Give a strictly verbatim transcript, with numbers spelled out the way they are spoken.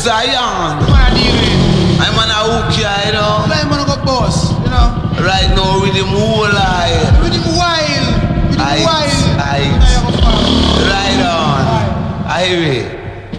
Zion. Man, I deal with. I'm on a hook here, you know. Like man, I go boss, you know. Right now, with the moonlight. With him wild. With him Aight, wild. aight. Now you go far. Right on. I hear it.